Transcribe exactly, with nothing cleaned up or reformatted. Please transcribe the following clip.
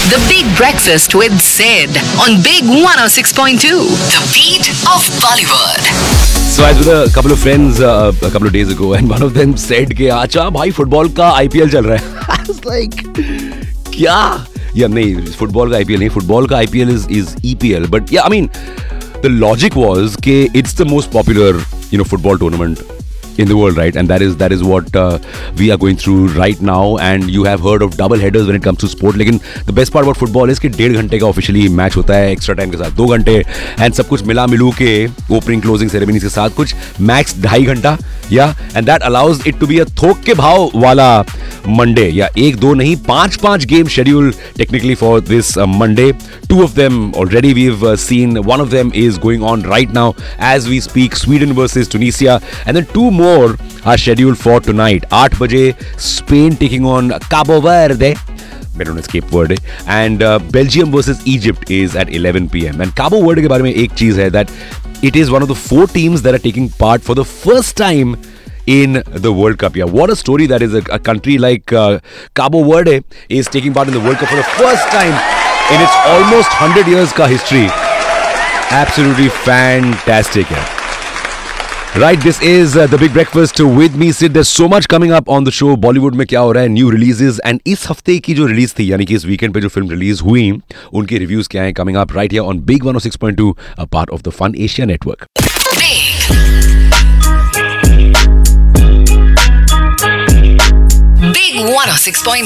The Big Breakfast with Sid on Big one oh six point two. The beat of Bollywood. So I was with a couple of friends uh, a couple of days ago, and one of them said कि अच्छा भाई football का I P L चल रहा है. I was like, क्या? Yeah, नहीं football का I P L नहीं, फुटबॉल का I P L is is E P L. But yeah, I mean, the logic was कि it's the most popular, you know, football tournament in the world, right? And that is that is what uh, we are going through right now. And you have heard of double headers when it comes to sport. लेकिन the best part about football is कि डेढ़ घंटे का officially match होता है extra time के साथ दो घंटे and सब कुछ मिला मिलू के opening closing ceremonies के साथ कुछ max ढाई घंटा या and that allows it to be a थोक के भाव वाला Monday या एक दो नहीं पांच पांच game schedule technically for this uh, Monday. Two of them already we've uh, seen. One of them is going on right now as we speak. Sweden versus Tunisia, and then two more are scheduled for tonight. आठ बजे Spain taking on Cabo Verde, better known as Cape Verde, and uh, Belgium versus Egypt is at eleven p.m. And Cabo Verde के बारे में एक चीज है that it is one of the four teams that are taking part for the first time in the World Cup. Yeah, what a story that is. A, a country like uh, Cabo Verde is taking part in the World Cup for the first time in its almost one hundred years ka history. Absolutely fantastic. Yeah. Right, this is uh, the Big Breakfast with me, Sid. There's so much coming up on the show. Bollywood में क्या हो रहा है, new releases, and इस हफ्ते की जो release थी, यानी कि इस वीकेंड पे जो फिल्म रिलीज हुई, उनके रिव्यूज क्या हैं, coming up right here on Big one oh six point two, a part of the Fun Asia Network. Big one oh six point